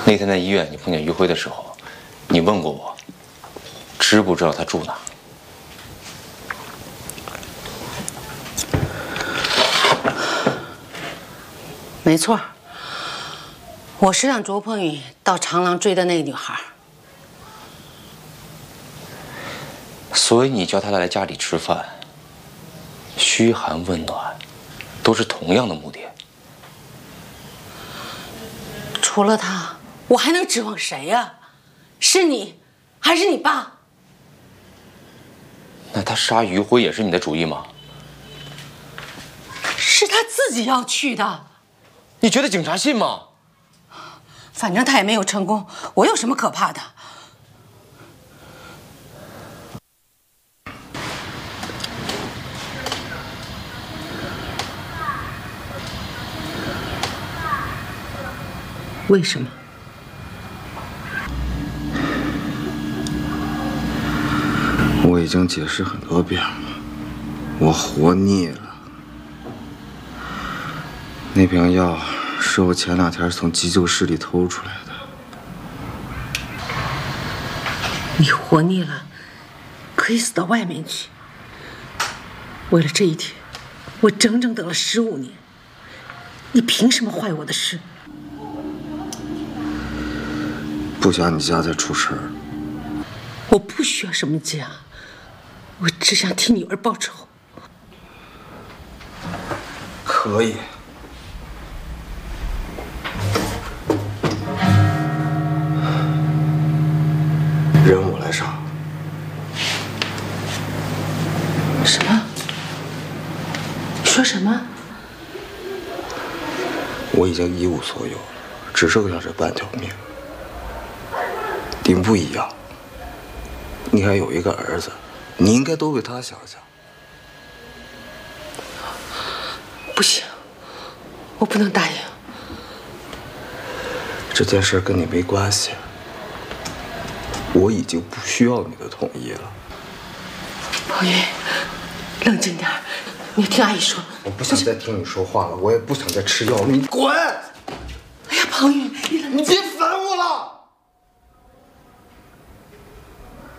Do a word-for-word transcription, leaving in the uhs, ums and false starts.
那天在医院你碰见于辉的时候，你问过我，知不知道他住哪？ 没错，我是让卓鹏宇到长廊追的那个女孩。 所以你叫他来家里吃饭，嘘寒问暖，都是同样的目的。 除了他，我还能指望谁呀？是你，还是你爸？ 那他杀于辉也是你的主意吗？ 是他自己要去的。 你觉得警察信吗？ 反正他也没有成功，我有什么可怕的？为什么？ 我已经解释很多遍了，我活腻了。那瓶药是我前两天从急救室里偷出来的。 你活腻了，可以死到外面去。为了这一天，我整整等了十五年。你凭什么坏我的事？ 不想你家再出事儿。 我不需要什么家，我只想替女儿报仇。 可以。任务来上。 什么？你说什么？ 我已经一无所有了，只剩下这半条命。你不一样，你还有一个儿子，你应该多为他想想。 不行，我不能答应。 这件事跟你没关系，我已经不需要你的同意了。 彭宇，冷静点，你听阿姨说。 我不想再听你说话了，我也不想再吃药了，你滚！ 哎呀，彭宇，你冷静。 你别烦我了。